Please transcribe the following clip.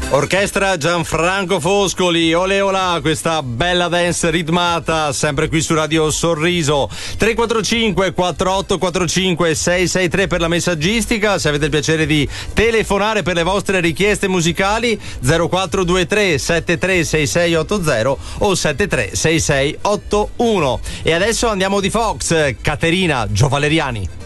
Orchestra Gianfranco Foscoli, ole olà, questa bella dance ritmata, sempre qui su Radio Sorriso. 345 4845 663 per la messaggistica, se avete il piacere di telefonare per le vostre richieste musicali 0423 736680 o 736681. E adesso andiamo di Fox, Caterina Giovaleriani.